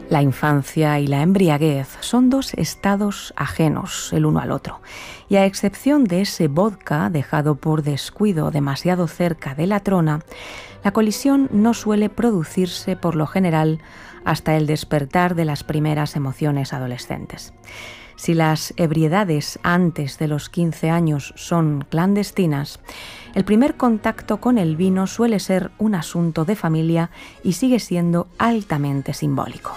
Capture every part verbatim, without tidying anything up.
La infancia y la embriaguez son dos estados ajenos el uno al otro, y a excepción de ese vodka dejado por descuido demasiado cerca de la trona, la colisión no suele producirse por lo general hasta el despertar de las primeras emociones adolescentes. Si las ebriedades antes de los quince años son clandestinas, el primer contacto con el vino suele ser un asunto de familia y sigue siendo altamente simbólico.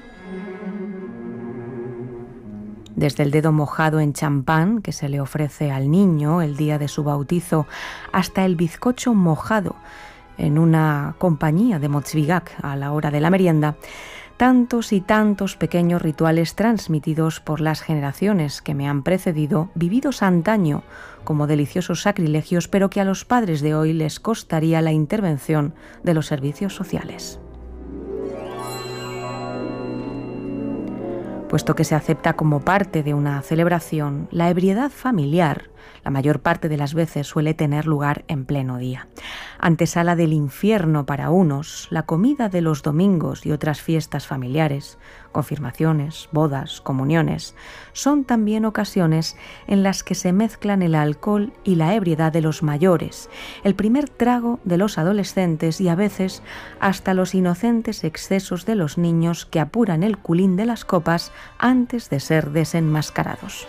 Desde el dedo mojado en champán que se le ofrece al niño el día de su bautizo hasta el bizcocho mojado en una compañía de Motzwigach a la hora de la merienda, tantos y tantos pequeños rituales transmitidos por las generaciones que me han precedido, vividos antaño como deliciosos sacrilegios, pero que a los padres de hoy les costaría la intervención de los servicios sociales. Puesto que se acepta como parte de una celebración, la ebriedad familiar, la mayor parte de las veces, suele tener lugar en pleno día. Antesala del infierno para unos, la comida de los domingos y otras fiestas familiares, confirmaciones, bodas, comuniones, son también ocasiones en las que se mezclan el alcohol y la ebriedad de los mayores, el primer trago de los adolescentes y a veces hasta los inocentes excesos de los niños que apuran el culín de las copas antes de ser desenmascarados.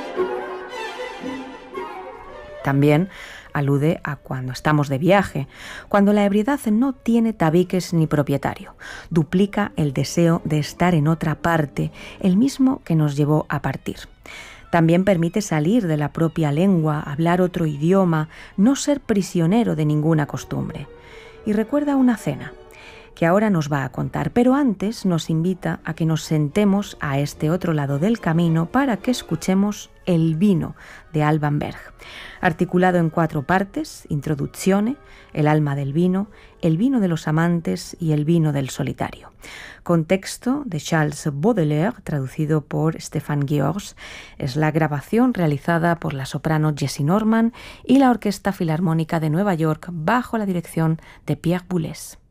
También alude a cuando estamos de viaje, cuando la ebriedad no tiene tabiques ni propietario. Duplica el deseo de estar en otra parte, el mismo que nos llevó a partir. También permite salir de la propia lengua, hablar otro idioma, no ser prisionero de ninguna costumbre. Y recuerda una cena que ahora nos va a contar, pero antes nos invita a que nos sentemos a este otro lado del camino para que escuchemos El vino de Alban Berg, articulado en cuatro partes: Introduzione, el alma del vino, el vino de los amantes y el vino del solitario. Con texto de Charles Baudelaire, traducido por Stéphane Georges. Es la grabación realizada por la soprano Jessie Norman y la Orquesta Filarmónica de Nueva York bajo la dirección de Pierre Boulez.